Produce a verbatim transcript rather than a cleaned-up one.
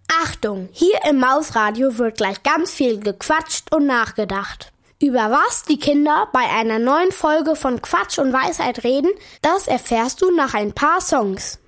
Achtung, hier im Mausradio wird gleich ganz viel gequatscht und nachgedacht. Über was die Kinder bei einer neuen Folge von Quatsch und Weisheit reden, das erfährst du nach ein paar Songs.